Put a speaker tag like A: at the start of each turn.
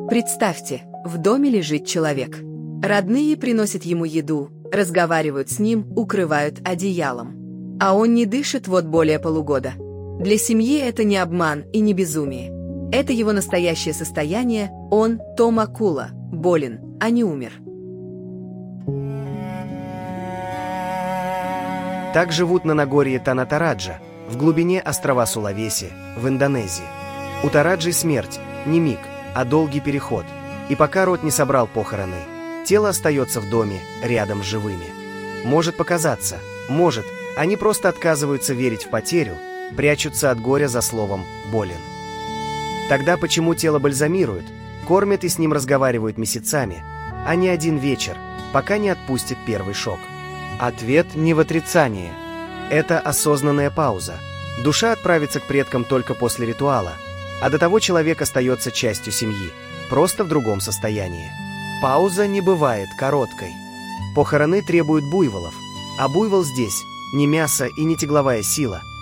A: Представьте, в доме лежит человек. Родные приносят ему еду, разговаривают с ним, укрывают одеялом. А он не дышит вот более полугода. Для семьи это не обман и не безумие. Это его настоящее состояние, он, Тома Кула, болен, а не умер.
B: Так живут на Нагорье Танатараджа, в глубине острова Сулавеси, в Индонезии. У Тараджи смерть, не миг, а долгий переход. И пока род не собрал похороны, тело остается в доме, рядом с живыми. Может показаться, может, они просто отказываются верить в потерю, прячутся от горя за словом «болен». Тогда почему тело бальзамируют, кормят и с ним разговаривают месяцами, а не один вечер, пока не отпустит первый шок? Ответ не в отрицании. Это осознанная пауза. Душа отправится к предкам только после ритуала, а до того человек остается частью семьи, просто в другом состоянии. Пауза не бывает короткой. Похороны требуют буйволов, а буйвол здесь не мясо и не тягловая сила,